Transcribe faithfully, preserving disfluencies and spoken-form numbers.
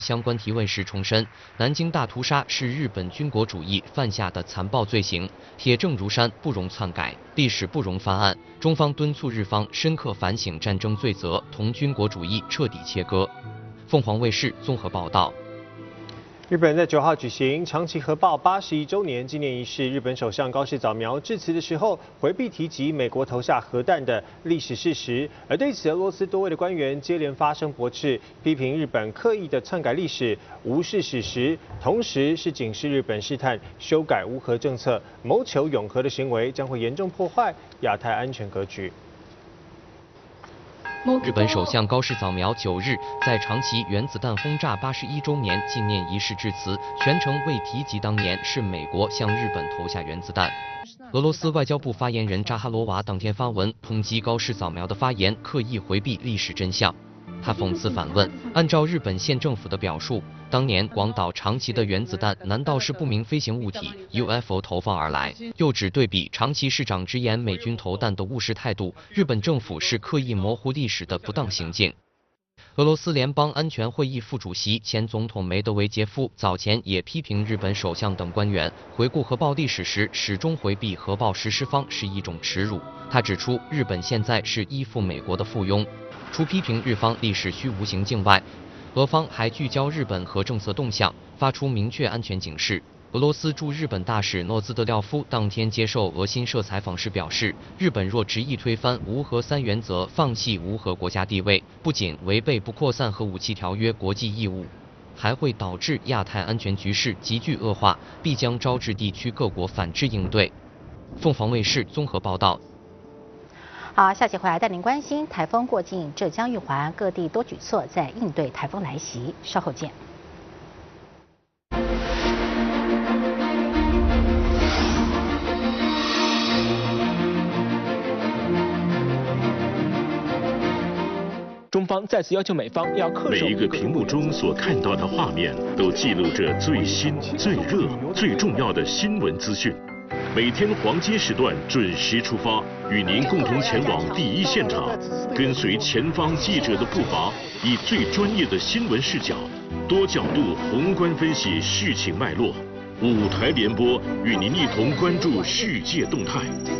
相关提问时重申，南京大屠杀是日本军国主义犯下的残暴罪行，铁证如山，不容篡改，历史不容翻案。中方敦促日方深刻反省战争罪责，同军国主义彻底切割。凤凰卫视综合报道。 日本在九号举行长崎核爆八十一周年纪念仪式，日本首相高市早苗致辞的时候，回避提及美国投下核弹的历史事实，而对此，俄罗斯多位的官员接连发声驳斥，批评日本刻意的篡改历史、无视史实，同时是警示日本试探修改无核政策、谋求永和的行为，将会严重破坏亚太安全格局。 日本首相高市早苗九日在长崎原子弹轰炸八十一周年纪念仪式致辞，全程未提及当年是美国向日本投下原子弹。俄罗斯外交部发言人扎哈罗娃当天发文抨击高市早苗的发言刻意回避历史真相。他讽刺反问：按照日本县政府的表述，当年广岛、长崎的原子弹难道是不明飞行物体 U F O 投放而来？又指对比长崎市长直言美军投弹的务实态度，日本政府是刻意模糊历史的不当行径。俄罗斯联邦安全会议副主席、前总统梅德韦杰夫早前也批评日本首相等官员回顾核爆历史时始终回避核爆实施方是一种耻辱。他指出，日本现在是依附美国的附庸。 除批评日方历史虚无行径外，俄方还聚焦日本核政策动向，发出明确安全警示。俄罗斯驻日本大使诺兹德廖夫当天接受俄新社采访时表示，日本若执意推翻无核三原则，放弃无核国家地位，不仅违背不扩散核武器条约国际义务，还会导致亚太安全局势急剧恶化，必将招致地区各国反制应对。凤凰卫视综合报道。 好，下节回来带您关心台风过境浙江玉环，各地多举措在应对台风来袭。稍后见。 中方再次要求美方要恪守。 每一个屏幕中所看到的画面，都记录着最新、最热、最重要的新闻资讯。 每天黄金时段准时出发，与您共同前往第一现场，跟随前方记者的步伐，以最专业的新闻视角，多角度宏观分析事情脉络。五台联播与您一同关注世界动态。